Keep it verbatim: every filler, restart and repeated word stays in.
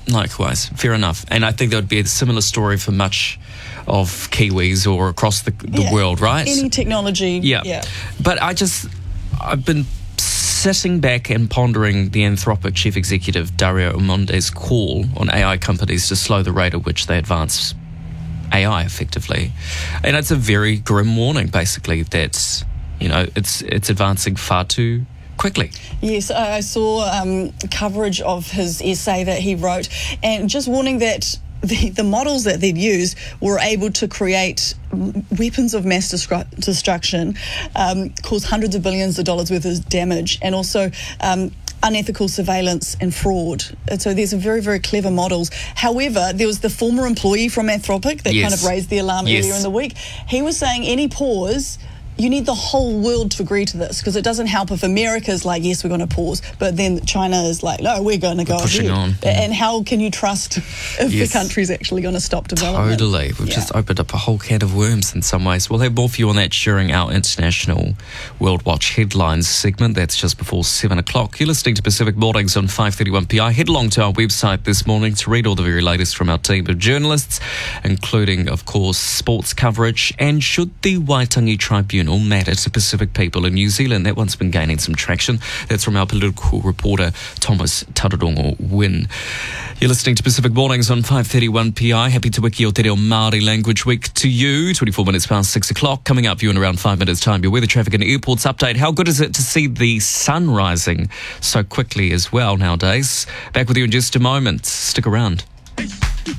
Likewise, fair enough. And I think that would be a similar story for much of Kiwis or across the, the Yeah. world, right? Any technology. Yeah. yeah. But I just, I've been sitting back and pondering the Anthropic chief executive Dario Amonde's call on A I companies to slow the rate at which they advance A I effectively. And it's a very grim warning, basically, that, you know, it's it's advancing far too quickly. Yes, I I saw um, coverage of his essay that he wrote, and just warning that the, the models that they'd used were able to create weapons of mass destru- destruction, um, cause hundreds of billions of dollars worth of damage, and also um, unethical surveillance and fraud. And so there's some very, very clever models. However, there was the former employee from Anthropic that Yes. kind of raised the alarm Yes. earlier in the week. He was saying any pause, you need the whole world to agree to this, because it doesn't help if America's like, yes, we're going to pause, but then China is like, no, we're going to go pushing ahead. on, yeah. And how can you trust if Yes. the country's actually going to stop development? Totally. We've Yeah. just opened up a whole can of worms in some ways. We'll have more for you on that during our international World Watch headlines segment. That's just before seven o'clock. You're listening to Pacific Mornings on five thirty-one P I. Head along to our website this morning to read all the very latest from our team of journalists, including, of course, sports coverage. And should the Waitangi Tribunal matter to Pacific people in New Zealand? That one's been gaining some traction. That's from our political reporter, Thomas Tararongo Wynn. You're listening to Pacific Mornings on five thirty-one P I. Happy Te Wiki o Te Reo Māori Language Week to you. twenty-four minutes past six o'clock. Coming up for you in around five minutes' time, your weather, traffic and airports update. How good is it to see the sun rising so quickly as well nowadays? Back with you in just a moment. Stick around.